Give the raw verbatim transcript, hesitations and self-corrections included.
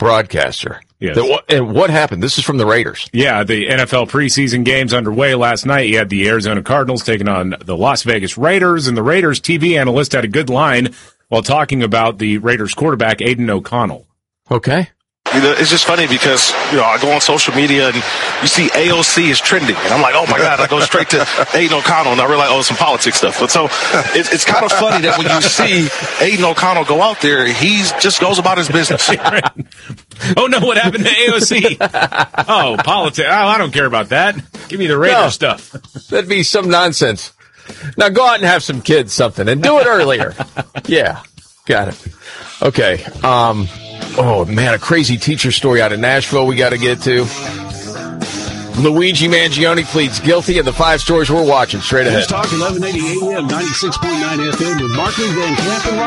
broadcaster. Yes. The, and what happened? This is from the Raiders. Yeah, the N F L preseason games underway last night. You had the Arizona Cardinals taking on the Las Vegas Raiders, and the Raiders T V analyst had a good line while talking about the Raiders quarterback, Aiden O'Connell. Okay. You know, it's just funny because, you know, I go on social media and you see A O C is trending. And I'm like, oh, my God, I go straight to Aiden O'Connell and I realize, oh, some politics stuff. But so it, it's kind of funny that when you see Aiden O'Connell go out there, he just goes about his business. Oh, no, what happened to A O C? Oh, politics. Oh, I don't care about that. Give me the Raider No, stuff. That'd be some nonsense. Now go out and have some kids something and do it earlier. Yeah, got it. Okay. Um, oh, man, a crazy teacher story out of Nashville we got to get to. Luigi Mangione pleads guilty in the five stories we're watching straight ahead. News Talk eleven eighty A M, ninety-six point nine F M with Markley, Van Camp, and